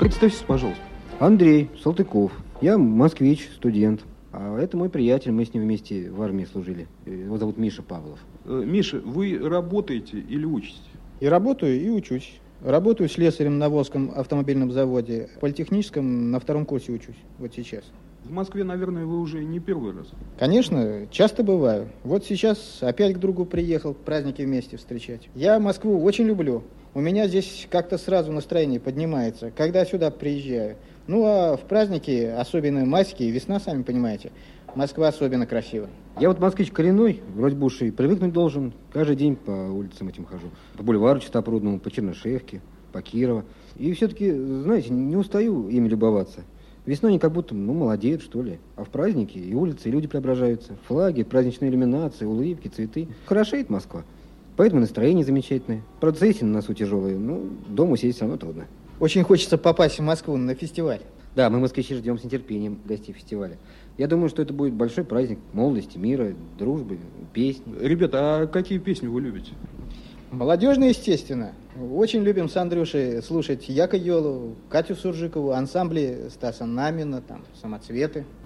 Представьтесь, пожалуйста. Андрей Салтыков. Я москвич, студент. А это мой приятель, мы с ним вместе в армии служили. Его зовут Миша Павлов. Миша, вы работаете или учитесь? И работаю, и учусь. Работаю слесарем на Волжском автомобильном заводе. В политехническом на 2-м курсе учусь, вот сейчас. В Москве, наверное, вы уже не первый раз. Конечно, часто бываю. Вот сейчас опять к другу приехал, праздники вместе встречать. Я Москву очень люблю. У меня здесь как-то сразу настроение поднимается, когда сюда приезжаю. Ну а в праздники, особенно майские, весна, сами понимаете, Москва особенно красива. Я вот москвич коренной, вроде бы уж и привыкнуть должен. Каждый день по улицам этим хожу. По бульвару Чистопрудному, по Чернышевке, по Кирова. И все-таки, знаете, не устаю ими любоваться. Весной они как будто, молодеют, что ли. А в праздники и улицы, и люди преображаются. Флаги, праздничные иллюминации, улыбки, цветы. Хорошеет Москва. Поэтому настроение замечательное. Процессия на носу тяжелая, дома сидеть все равно трудно. Очень хочется попасть в Москву на фестиваль. Да, мы, москвичи, ждем с нетерпением гостей фестиваля. Я думаю, что это будет большой праздник молодости, мира, дружбы, песни. Ребята, а какие песни вы любите? Молодежные, естественно. Очень любим с Андрюшей слушать Яко Йолу, Катю Суржикову, ансамбли Стаса Намина, там, Самоцветы.